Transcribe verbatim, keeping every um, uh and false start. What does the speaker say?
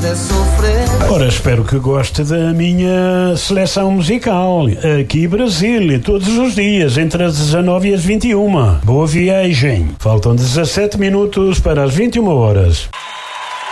é sofrer. Ora, espero que goste da minha seleção musical. Aqui Brasil, todos os dias, entre as dezanove e as vinte e uma. Boa viagem. Faltam dezassete minutos para as vinte e uma horas.